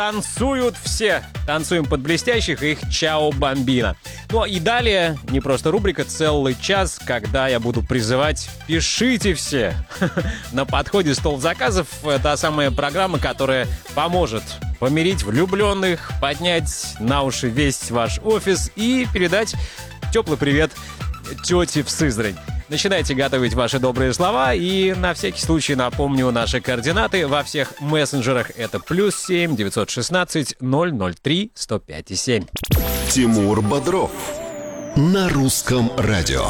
Танцуют все. Танцуем под блестящих и их «Чао, бомбина». Ну и далее не просто рубрика, целый час, когда я буду призывать «Пишите все». На подходе стол заказов — та самая программа, которая поможет помирить влюбленных, поднять на уши весь ваш офис и передать теплый привет тете в Сызрань. Начинайте готовить ваши добрые слова, и на всякий случай напомню наши координаты во всех мессенджерах. Это +7 916 003 105 7. Тимур Бодров на Русском радио.